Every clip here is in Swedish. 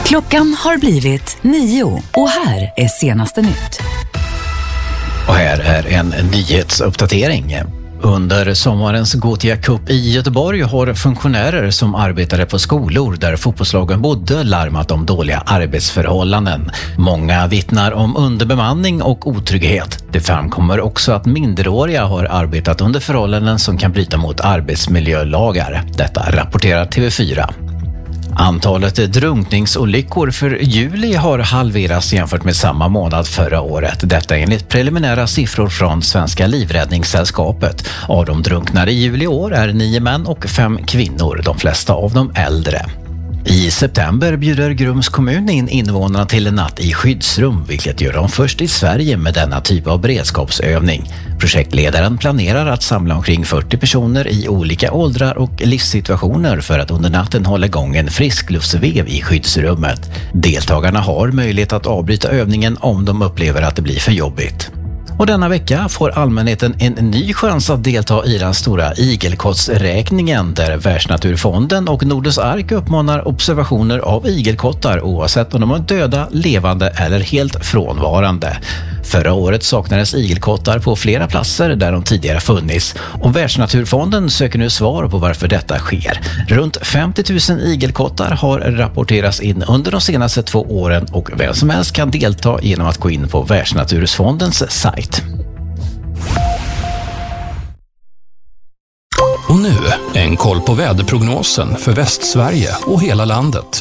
Klockan har blivit 9 och här är senaste nytt. Och här är en nyhetsuppdatering. Under sommarens Gothia Cup i Göteborg har funktionärer som arbetade på skolor där fotbollslagen bodde larmat om dåliga arbetsförhållanden. Många vittnar om underbemanning och otrygghet. Det framkommer också att minderåriga har arbetat under förhållanden som kan bryta mot arbetsmiljölagar. Detta rapporterar TV4. Antalet drunkningsolyckor för juli har halverats jämfört med samma månad förra året. Detta enligt preliminära siffror från Svenska livräddningssällskapet. Av de drunknare i juli i år är 9 män och 5 kvinnor, de flesta av dem äldre. I september bjuder Grums kommun in invånarna till en natt i skyddsrum, vilket gör de först i Sverige med denna typ av beredskapsövning. Projektledaren planerar att samla omkring 40 personer i olika åldrar och livssituationer för att under natten hålla igång en friskluftsvev i skyddsrummet. Deltagarna har möjlighet att avbryta övningen om de upplever att det blir för jobbigt. Och denna vecka får allmänheten en ny chans att delta i den stora igelkottsräkningen där Världsnaturfonden och Nordens Ark uppmanar observationer av igelkottar oavsett om de är döda, levande eller helt frånvarande. Förra året saknades igelkottar på flera platser där de tidigare funnits och Världsnaturfonden söker nu svar på varför detta sker. Runt 50 000 igelkottar har rapporterats in under de senaste 2 åren och vem som helst kan delta genom att gå in på Världsnaturfondens sajt. Och nu en koll på väderprognosen för Västsverige och hela landet.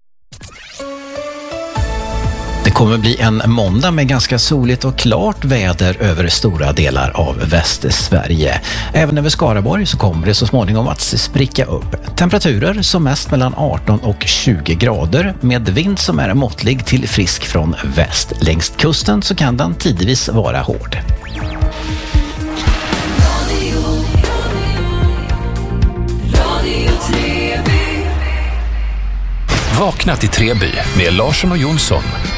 Det kommer bli en måndag med ganska soligt och klart väder över stora delar av Västsverige. Även över Skaraborg så kommer det så småningom att spricka upp. Temperaturer som mest mellan 18 och 20 grader med vind som är måttlig till frisk från väst. Längs kusten så kan den tidvis vara hård. Vakna till Treby med Larsson och Jonsson.